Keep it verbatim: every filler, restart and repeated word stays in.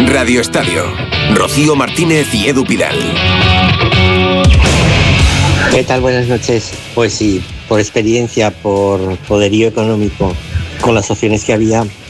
Radio Estadio. Rocío Martínez y Edu Pidal. ¿Qué tal? Buenas noches. Pues sí, por experiencia, por poderío económico, con las opciones que había,